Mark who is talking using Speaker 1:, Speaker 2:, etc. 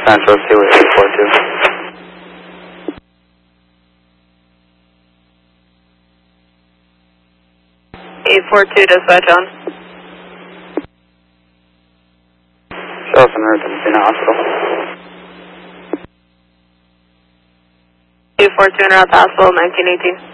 Speaker 1: Central, see what 842.
Speaker 2: 842, dispatch on.
Speaker 1: Show us an emergency in the hospital.
Speaker 2: 842 in Route Hospital, 1918.